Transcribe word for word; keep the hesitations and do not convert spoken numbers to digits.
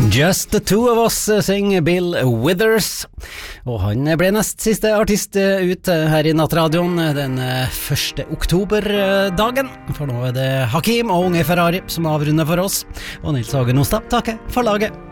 Just the two of us, synger Bill Withers, og han ble nest siste artist ut her i Nattradioen den første oktober-dagen, for nå er det Hakim og Unge Ferrari som avrunder for oss, og Nils Hagen Ostad takker for laget.